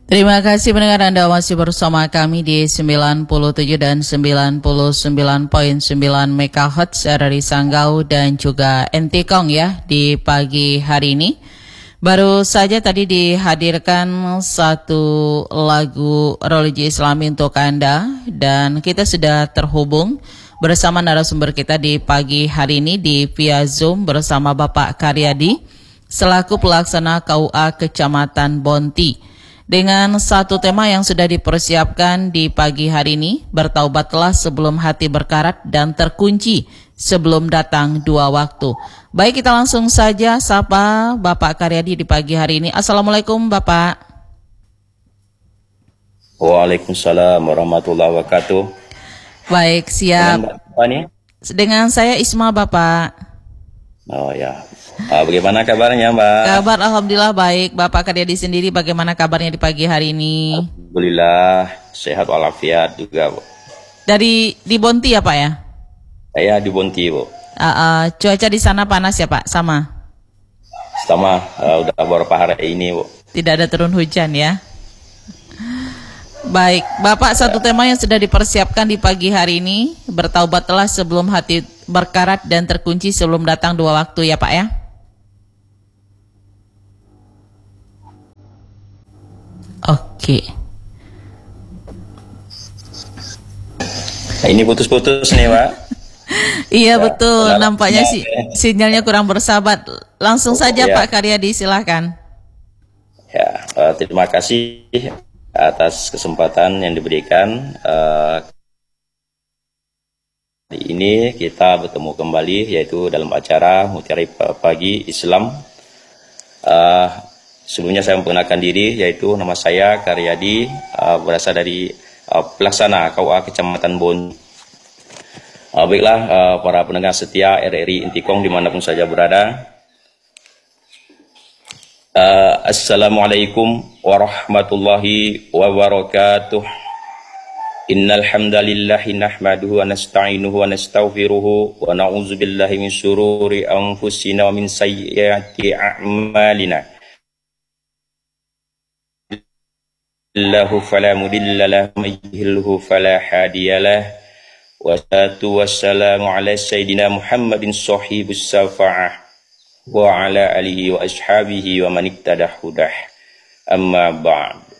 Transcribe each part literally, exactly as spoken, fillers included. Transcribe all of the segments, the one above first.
Terima kasih pendengar, Anda masih bersama kami di sembilan puluh tujuh dan sembilan puluh sembilan koma sembilan megahertz dari Sanggau dan juga Entikong ya di pagi hari ini. Baru saja tadi dihadirkan satu lagu religi Islami untuk Anda dan kita sudah terhubung bersama narasumber kita di pagi hari ini di via Zoom bersama Bapak Karyadi selaku pelaksana K U A Kecamatan Bonti. Dengan satu tema yang sudah dipersiapkan di pagi hari ini, bertaubatlah sebelum hati berkarat dan terkunci sebelum datang dua waktu. Baik, kita langsung saja sapa Bapak Karyadi di pagi hari ini. Assalamualaikum Bapak. Waalaikumsalam warahmatullahi wabarakatuh. Baik, siap. Dengan, Dengan saya Isma Bapak. Oh ya. Uh, bagaimana kabarnya Mbak? Kabar Alhamdulillah baik. Bapak Karyadi sendiri bagaimana kabarnya di pagi hari ini? Alhamdulillah sehat walafiat juga Bu. Dari di Bonti ya Pak ya? Saya di Bonti Bu. Uh, uh, cuaca di sana panas ya Pak? Sama? Sama, uh, udah beberapa hari ini Bu. Tidak ada turun hujan ya? Baik, Bapak satu tema yang sudah dipersiapkan di pagi hari ini, bertaubatlah sebelum hati berkarat dan terkunci sebelum datang dua waktu ya Pak ya? Oke. Nah, ini putus-putus nih Pak. Iya ya, betul, nampaknya si, sinyalnya kurang bersahabat. Langsung oh, saja ya. Pak Karyadi silahkan. Ya, uh, terima kasih atas kesempatan yang diberikan. Uh, Hari ini kita bertemu kembali yaitu dalam acara Mutiara Pagi Islam. Uh, sebelumnya saya memperkenalkan diri yaitu nama saya Karyadi, uh, berasal dari uh, pelaksana K U A Kecamatan Bon. Uh, baiklah uh, para pendengar setia R R I Entikong dimanapun saja berada. Uh, Assalamualaikum warahmatullahi wabarakatuh. Innal hamdalillahi nahmaduhu wa nasta'inuhu wa nastaghfiruhu wa na'udzu billahi min syururi anfusina wa min sayyiati a'malina. Allahu fala mudilla lahu wa may yudlilhu fala hadiyalah. Wassalatu wassalamu ala sayyidina Muhammadin shahibus syafa'ah wa ala alihi wa ashabihi wa man ittaba'a hudah. Amma ba'd.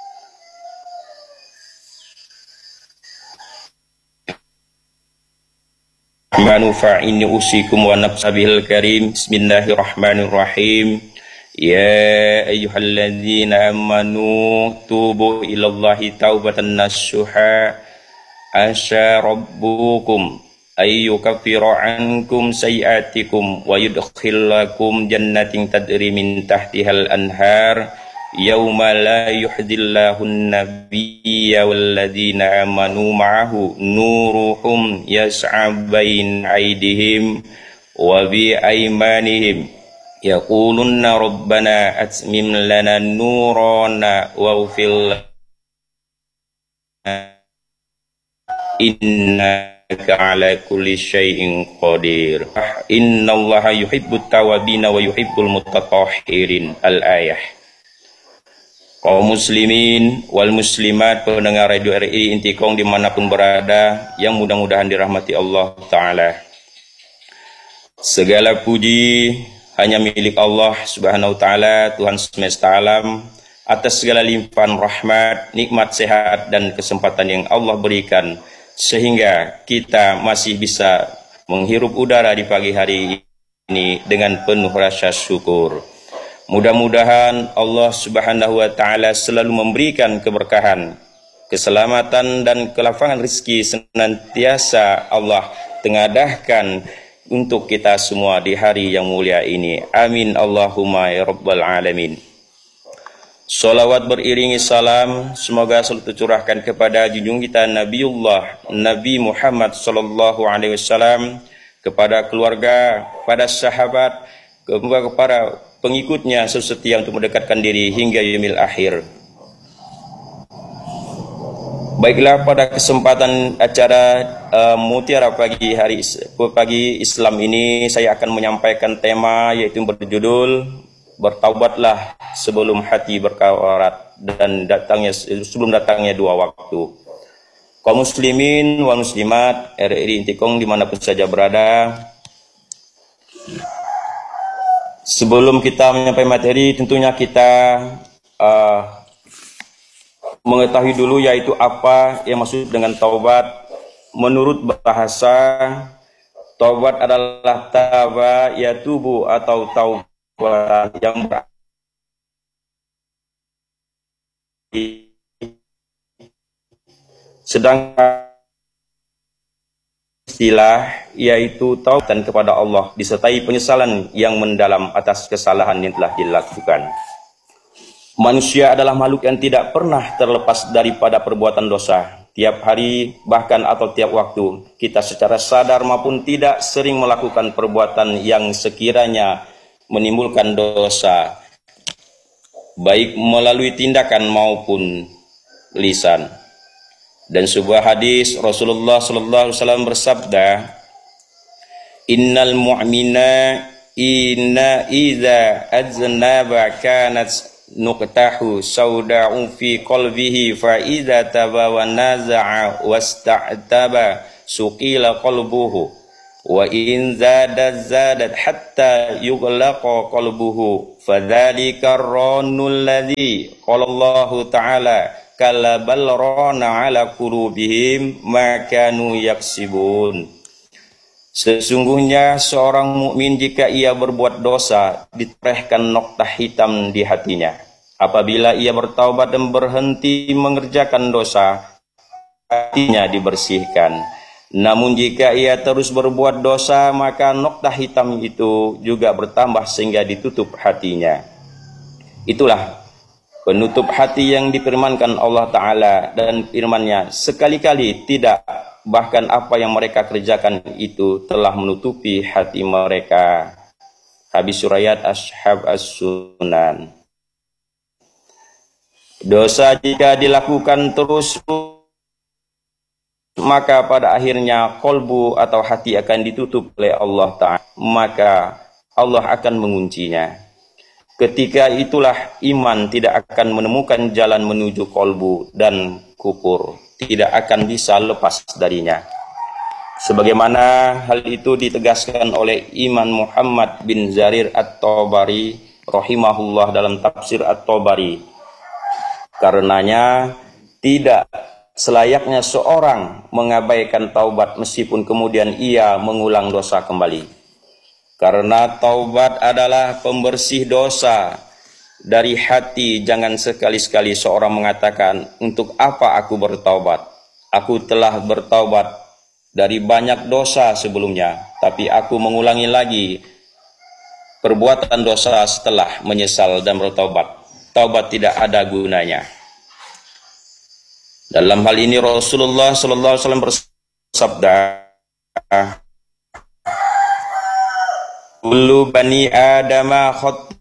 Manu fa'inni usikum wa nafsabil karim. Bismillahirrahmanirrahim. Ya ayyuhalladzina amanu tubu ilallahi taubatan nasuha. Asa rabbukum ayyukaffira ankum sayiatikum wa yudkhilakum jannatin tadri min tahtihal anhar. Yawma la yuhdillahu an-nabiyya walladzina amanu ma'ahu nuruhum yas'a bain aydihim wa bi aymanihim yaquluna rabbana atmim lana nurana waghfir lana innaka ala kulli syai'in qadir. Innallaha yuhibbut tawwabina wa yuhibbul mutatahhirin. Al-ayah. Kaum muslimin wal muslimat pendengar Radio R I Entikong dimanapun berada yang mudah-mudahan dirahmati Allah Ta'ala. Segala puji hanya milik Allah Subhanahu Wa Ta'ala, Tuhan semesta alam, atas segala limpahan rahmat, nikmat sehat dan kesempatan yang Allah berikan sehingga kita masih bisa menghirup udara di pagi hari ini dengan penuh rasa syukur. Mudah-mudahan Allah Subhanahu wa Ta'ala selalu memberikan keberkahan, keselamatan dan kelapangan rezeki senantiasa Allah tengadahkan untuk kita semua di hari yang mulia ini. Amin Allahumma ya rabbal alamin. Salawat beriringi salam semoga selalu tercurahkan kepada junjungan kita Nabiullah Nabi Muhammad sallallahu alaihi wasallam, kepada keluarga, pada sahabat, kepada pengikutnya setia untuk mendekatkan diri hingga yaumil akhir. Baiklah, pada kesempatan acara uh, Mutiara Pagi Hari Pagi Islam ini saya akan menyampaikan tema yaitu berjudul bertaubatlah sebelum hati berkarat dan datangnya sebelum datangnya dua waktu. Kaum muslimin wal muslimat R R I Intikong dimanapun saja berada, sebelum kita menyampaikan materi, tentunya kita uh, mengetahui dulu yaitu apa yang maksud dengan taubat. Menurut bahasa, taubat adalah taba yatubu atau taubat yang berarti, sedangkan istilah yaitu taubatan kepada Allah disertai penyesalan yang mendalam atas kesalahan yang telah dilakukan. Manusia adalah makhluk yang tidak pernah terlepas daripada perbuatan dosa. Tiap hari, bahkan atau tiap waktu, kita secara sadar maupun tidak sering melakukan perbuatan yang sekiranya menimbulkan dosa, baik melalui tindakan maupun lisan. Dan sebuah hadis Rasulullah sallallahu alaihi wasallam bersabda, "Innal mu'mina inna idza aznaba kanat nuqtahu sauda'u fi qalbihi fa idza taba wa naza'a wasta'taba suqila qalbuhu wa in zada zadat hatta yughlaqa qalbuhu fadzalika ar-ranul ladzi qala Allah ta'ala kalla bal rana ala qulubihim ma kanu yaksibun." Sesungguhnya seorang mukmin jika ia berbuat dosa diterehkan noktah hitam di hatinya. Apabila ia bertaubat dan berhenti mengerjakan dosa, hatinya dibersihkan. Namun jika ia terus berbuat dosa, maka noktah hitam itu juga bertambah sehingga ditutup hatinya. Itulah penutup hati yang difirmankan Allah Ta'ala, dan firman-Nya sekali-kali tidak, bahkan apa yang mereka kerjakan itu telah menutupi hati mereka. Habis surayat Ashab As-Sunan. Dosa jika dilakukan terus, maka pada akhirnya kolbu atau hati akan ditutup oleh Allah Ta'ala, maka Allah akan menguncinya. Ketika itulah iman tidak akan menemukan jalan menuju kolbu dan kufur tidak akan bisa lepas darinya. Sebagaimana hal itu ditegaskan oleh Imam Muhammad bin Jarir At-Tabari rahimahullah dalam tafsir At-Tabari. Karenanya tidak selayaknya seorang mengabaikan taubat meskipun kemudian ia mengulang dosa kembali. Karena taubat adalah pembersih dosa dari hati. Jangan sekali-sekali seorang mengatakan, untuk apa aku bertaubat? Aku telah bertaubat dari banyak dosa sebelumnya, tapi aku mengulangi lagi perbuatan dosa setelah menyesal dan bertaubat. Taubat tidak ada gunanya. Dalam hal ini Rasulullah sallallahu alaihi wasallam bersabda, Kullu bani adama khatu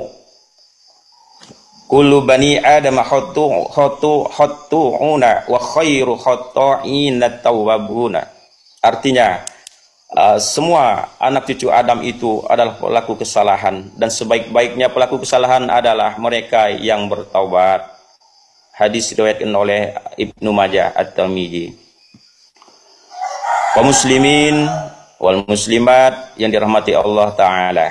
Kullu bani adama khatu khatu khatu'una wa khairu khata'ina tawwabuna. Artinya, uh, semua anak cucu Adam itu adalah pelaku kesalahan, dan sebaik-baiknya pelaku kesalahan adalah mereka yang bertaubat. Hadis diriwayatkan oleh Ibnu Majah At-Tirmidzi. Kaum muslimin wal muslimat yang dirahmati Allah Ta'ala,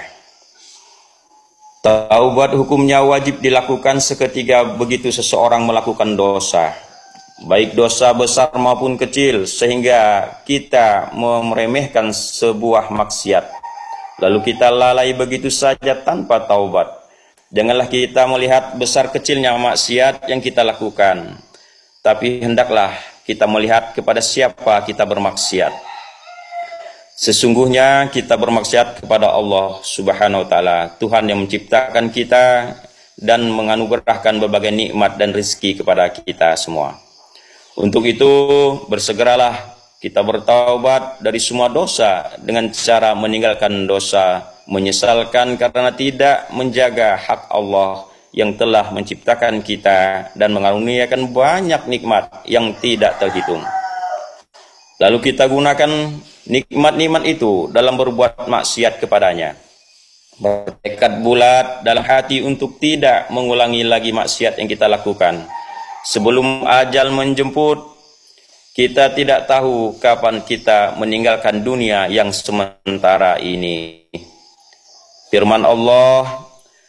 taubat hukumnya wajib dilakukan seketika begitu seseorang melakukan dosa, baik dosa besar maupun kecil, sehingga kita meremehkan sebuah maksiat, lalu kita lalai begitu saja tanpa taubat. Janganlah kita melihat besar kecilnya maksiat yang kita lakukan, tapi hendaklah kita melihat kepada siapa kita bermaksiat. Sesungguhnya kita bermaksiat kepada Allah Subhanahu wa Ta'ala, Tuhan yang menciptakan kita dan menganugerahkan berbagai nikmat dan rezeki kepada kita semua. Untuk itu bersegeralah kita bertaubat dari semua dosa dengan cara meninggalkan dosa, menyesalkan karena tidak menjaga hak Allah yang telah menciptakan kita dan mengaruniakan banyak nikmat yang tidak terhitung. Lalu kita gunakan nikmat-nikmat itu dalam berbuat maksiat kepadanya. bertekad bulat dalam hati untuk tidak mengulangi lagi maksiat yang kita lakukan. Sebelum ajal menjemput, kita tidak tahu kapan kita meninggalkan dunia yang sementara ini. Firman Allah,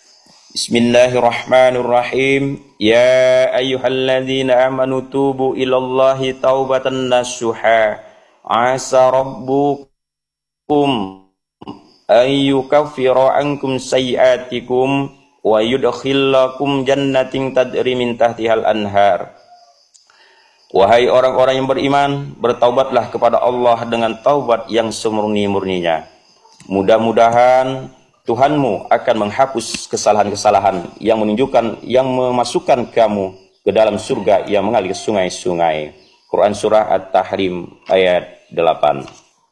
Bismillahirrahmanirrahim. Ya ayyuhalladzina amanu tubu ilallahi taubatan nasuha. Asa rabbukum ayyukaffira ankum sayyiatikum wa yudkhilakum jannatin tadri min tahtihal anhar. Wahai orang-orang yang beriman, bertaubatlah kepada Allah dengan taubat yang semurni-murninya. Mudah-mudahan Tuhanmu akan menghapus kesalahan-kesalahan yang menunjukkan, yang memasukkan kamu ke dalam surga yang mengalir sungai-sungai. Quran Surah At-Tahrim ayat delapan.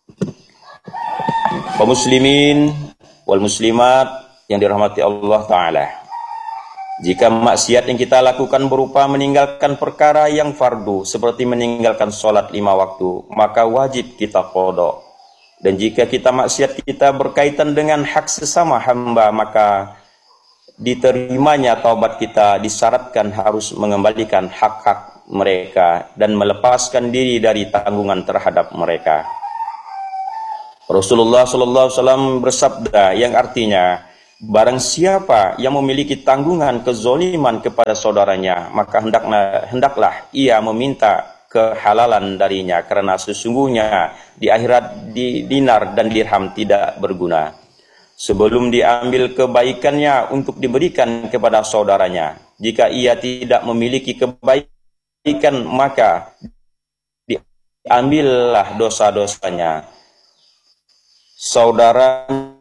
Kaum muslimin wal muslimat yang dirahmati Allah Ta'ala, jika maksiat yang kita lakukan berupa meninggalkan perkara yang fardu seperti meninggalkan sholat lima waktu, maka wajib kita qada. Dan jika kita maksiat kita berkaitan dengan hak sesama hamba, maka diterimanya taubat kita disyaratkan harus mengembalikan hak-hak mereka dan melepaskan diri dari tanggungan terhadap mereka. Rasulullah shallallahu alaihi wasallam bersabda yang artinya, barang siapa yang memiliki tanggungan kezoliman kepada saudaranya, maka hendaklah, hendaklah ia meminta kehalalan darinya, karena sesungguhnya di akhirat di dinar dan dirham tidak berguna sebelum diambil kebaikannya untuk diberikan kepada saudaranya. Jika ia tidak memiliki kebaikan, maka diambillah dosa-dosanya saudaranya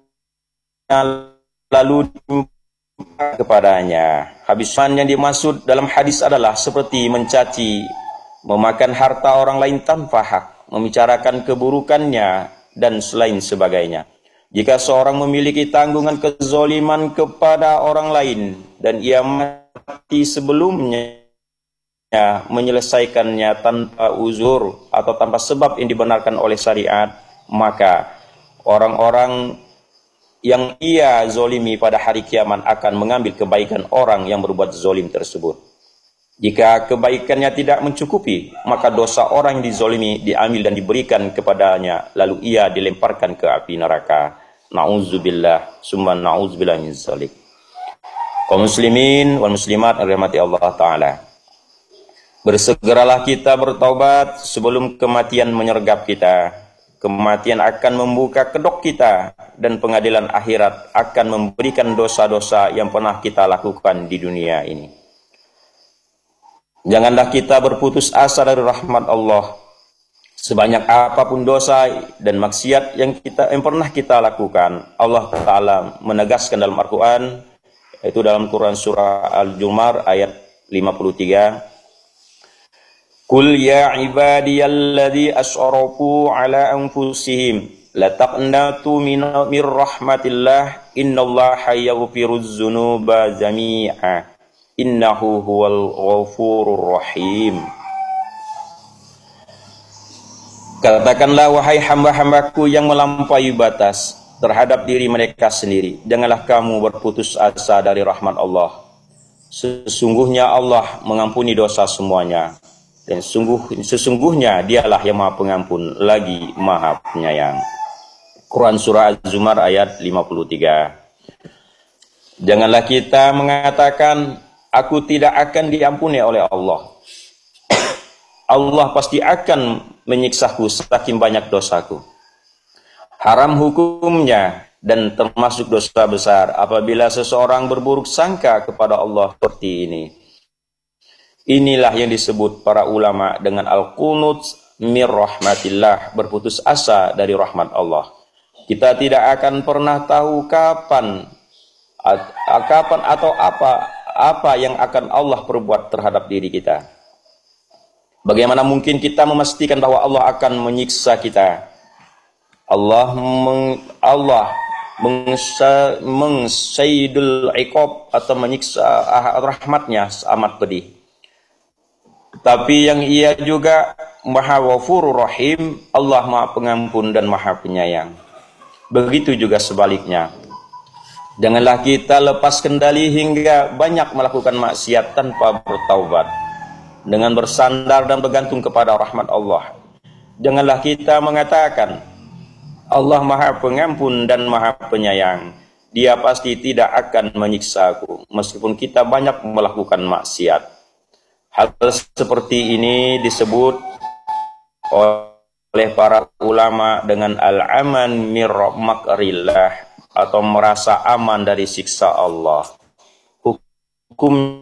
lalu kepadanya. Habisan yang dimaksud dalam hadis adalah seperti mencaci, memakan harta orang lain tanpa hak, membicarakan keburukannya, dan selain sebagainya. Jika seorang memiliki tanggungan kezoliman kepada orang lain dan ia mati sebelumnya menyelesaikannya tanpa uzur atau tanpa sebab yang dibenarkan oleh syariat, maka orang-orang yang ia zolimi pada hari kiamat akan mengambil kebaikan orang yang berbuat zolim tersebut. Jika kebaikannya tidak mencukupi, maka dosa orang yang dizolimi diambil dan diberikan kepadanya, lalu ia dilemparkan ke api neraka. Na'udzubillah, summa na'udzubillah min dzalik. Kaum muslimin wal muslimat yang dirahmati Allah Ta'ala, bersegeralah kita bertaubat sebelum kematian menyergap kita. Kematian akan membuka kedok kita dan pengadilan akhirat akan memberikan dosa-dosa yang pernah kita lakukan di dunia ini. Janganlah kita berputus asa dari rahmat Allah. Sebanyak apapun dosa dan maksiat yang kita yang pernah kita lakukan, Allah Ta'ala menegaskan dalam Al-Quran, yaitu dalam Quran Surah Al-Jumar ayat lima puluh tiga. Qul ya ibadiyalladzi asrafu ala anfusihim la taqnatu min rahmatillah innallaha yaghfiruz dzunuba jami'a innahu huwal ghafurur rahim. Katakanlah, wahai hamba-hambaku yang melampaui batas terhadap diri mereka sendiri, janganlah kamu berputus asa dari rahmat Allah. Sesungguhnya Allah mengampuni dosa semuanya, dan sungguh, sesungguhnya dialah yang maha pengampun lagi maha penyayang. Quran Surah Az-Zumar ayat lima puluh tiga. Janganlah kita mengatakan, aku tidak akan diampuni oleh Allah. Allah pasti akan menyiksaku saking banyak dosaku. Haram hukumnya dan termasuk dosa besar apabila seseorang berburuk sangka kepada Allah seperti ini. Inilah yang disebut para ulama dengan al-qunut mir rahmatillah, berputus asa dari rahmat Allah. Kita tidak akan pernah tahu kapan kapan atau apa apa yang akan Allah perbuat terhadap diri kita. Bagaimana mungkin kita memastikan bahwa Allah akan menyiksa kita? Allah meng, Allah mengsaidul iqab atau menyiksa rahmatnya amat pedih. Tapi yang ia juga maha ghafurur rahim, Allah maha pengampun dan maha penyayang. Begitu juga sebaliknya. Janganlah kita lepas kendali hingga banyak melakukan maksiat tanpa bertaubat, dengan bersandar dan bergantung kepada rahmat Allah. Janganlah kita mengatakan, Allah Maha Pengampun dan Maha Penyayang, Dia pasti tidak akan menyiksaku, meskipun kita banyak melakukan maksiat. Hal seperti ini disebut oleh para ulama dengan al-aman mir makrillah, atau merasa aman dari siksa Allah. Hukum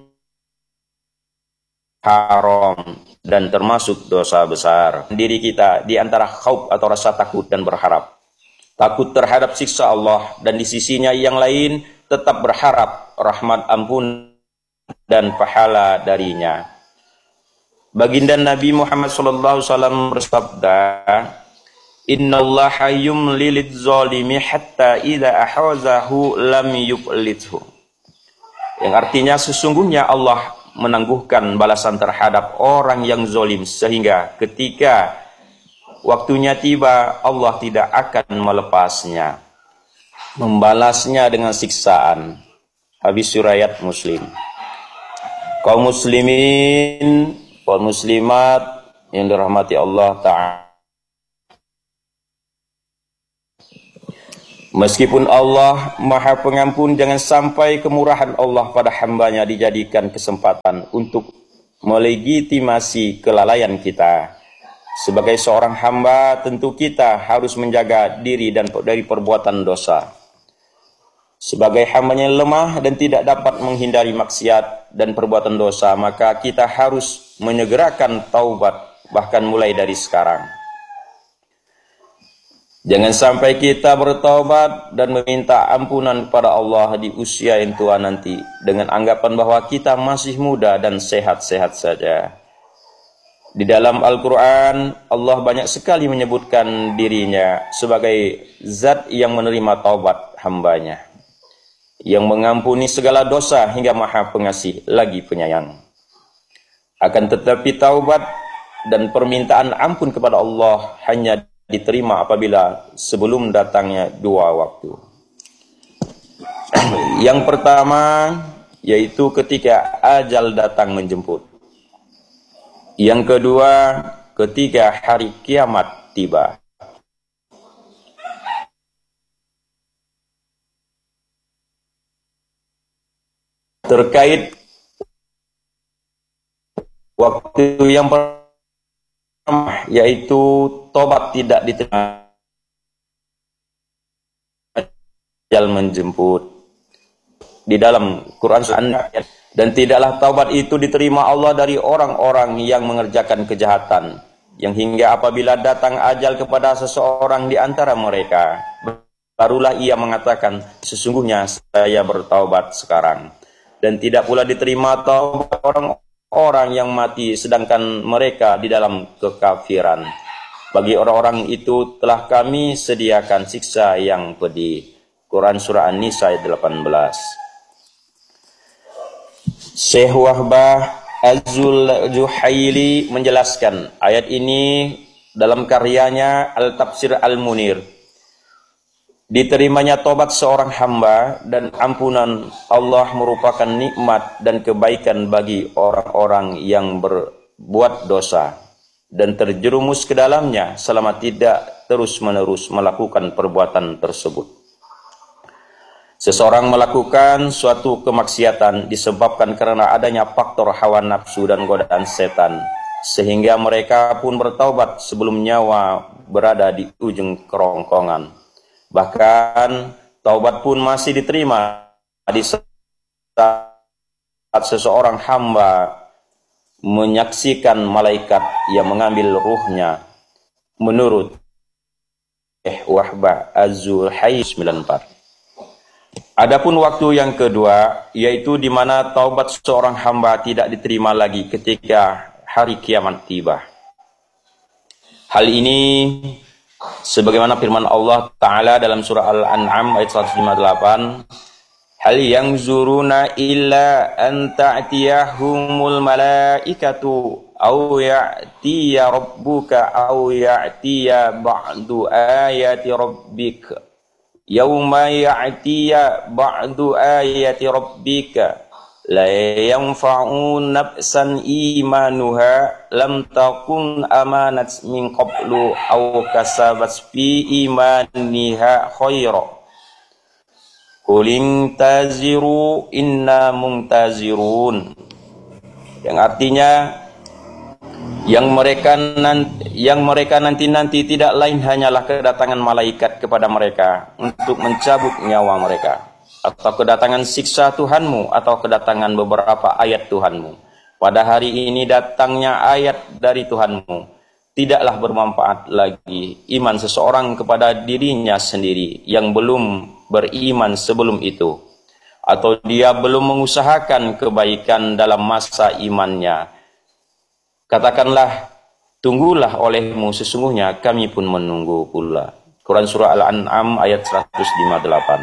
haram dan termasuk dosa besar. Diri kita di antara khauf atau rasa takut dan berharap. Takut terhadap siksa Allah, dan di sisinya yang lain tetap berharap rahmat, ampun dan pahala darinya. Baginda Nabi Muhammad sallallahu alaihi wasallam bersabda, "Innallaha yumlilidz zalimi hatta idza ahwazahu lam yuqlithu." Yang artinya sesungguhnya Allah menangguhkan balasan terhadap orang yang zalim, sehingga ketika waktunya tiba Allah tidak akan melepasnya, membalasnya dengan siksaan. Habis riwayat Muslim. Kaum muslimin, kaum muslimat yang dirahmati Allah Ta'ala, meskipun Allah Maha Pengampun, jangan sampai kemurahan Allah pada hambanya dijadikan kesempatan untuk melegitimasi kelalaian kita. Sebagai seorang hamba, tentu kita harus menjaga diri dan dari perbuatan dosa. Sebagai hambanya yang lemah dan tidak dapat menghindari maksiat dan perbuatan dosa, maka kita harus menyegerakan taubat, bahkan mulai dari sekarang. Jangan sampai kita bertaubat dan meminta ampunan kepada Allah di usia yang tua nanti, dengan anggapan bahwa kita masih muda dan sehat-sehat saja. Di dalam Al-Quran, Allah banyak sekali menyebutkan dirinya sebagai zat yang menerima taubat hambanya, yang mengampuni segala dosa hingga Maha Pengasih lagi penyayang. Akan tetapi taubat dan permintaan ampun kepada Allah hanya diterima apabila sebelum datangnya dua waktu. Yang pertama yaitu ketika ajal datang menjemput. Yang kedua ketika hari kiamat tiba. Terkait waktu yang pertama, yaitu tobat tidak diterima, ajal menjemput. Di dalam Quran surah, dan tidaklah taubat itu diterima Allah dari orang-orang yang mengerjakan kejahatan, yang hingga apabila datang ajal kepada seseorang di antara mereka, barulah ia mengatakan, sesungguhnya saya bertaubat sekarang. Dan tidak pula diterima taubat orang-orang yang mati sedangkan mereka di dalam kekafiran. Bagi orang-orang itu telah kami sediakan siksa yang pedih. Quran surah An-Nisa ayat delapan belas. Syekh Wahbah Az-Zuhaili menjelaskan ayat ini dalam karyanya Al-Tafsir Al-Munir. Diterimanya tobat seorang hamba dan ampunan Allah merupakan nikmat dan kebaikan bagi orang-orang yang berbuat dosa dan terjerumus ke dalamnya selama tidak terus-menerus melakukan perbuatan tersebut. Seseorang melakukan suatu kemaksiatan disebabkan karena adanya faktor hawa nafsu dan godaan setan, sehingga mereka pun bertaubat sebelum nyawa berada di ujung kerongkongan. Bahkan taubat pun masih diterima di saat seseorang hamba menyaksikan malaikat yang mengambil ruhnya, menurut Syekh Wahbah Az-Zuhaili sembilan puluh empat. Adapun waktu yang kedua, yaitu di mana taubat seorang hamba tidak diterima lagi ketika hari kiamat tiba. Hal ini sebagaimana firman Allah Ta'ala dalam surah Al-An'am ayat seratus lima puluh delapan, hal yanzuruna illa an ta'tiyahumul malaikatu aw ya'tiya rabbuka aw ya'tiya ba'du ayati rabbik yauma ya'tiya ba'du ayati rabbika la yanfa'u nafsan imanuha lam takun amanat min qablu aw kasabat fi imaniha khaira qul intaziru inna muntazirun, yang artinya yang mereka nanti, yang mereka nanti-nanti tidak lain hanyalah kedatangan malaikat kepada mereka untuk mencabut nyawa mereka, atau kedatangan siksa Tuhanmu, atau kedatangan beberapa ayat Tuhanmu. Pada hari ini datangnya ayat dari Tuhanmu, tidaklah bermanfaat lagi iman seseorang kepada dirinya sendiri yang belum beriman sebelum itu, atau dia belum mengusahakan kebaikan dalam masa imannya. Katakanlah, tunggulah olehmu, sesungguhnya kami pun menunggu pula. Quran Surah Al-An'am ayat seratus lima puluh delapan.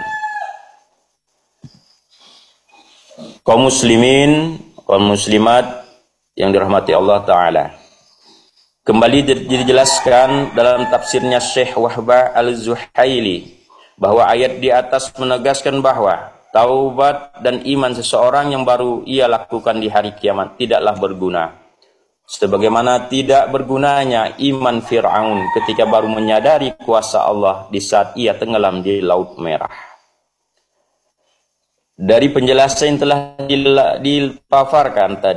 Kaum muslimin, kaum muslimat yang dirahmati Allah Ta'ala, kembali dijelaskan dalam tafsirnya Syekh Wahbah Al-Zuhaili bahwa ayat di atas menegaskan bahwa taubat dan iman seseorang yang baru ia lakukan di hari kiamat tidaklah berguna, sebagaimana tidak bergunanya iman Fir'aun ketika baru menyadari kuasa Allah di saat ia tenggelam di Laut Merah. Dari penjelasan yang telah dipaparkan tadi,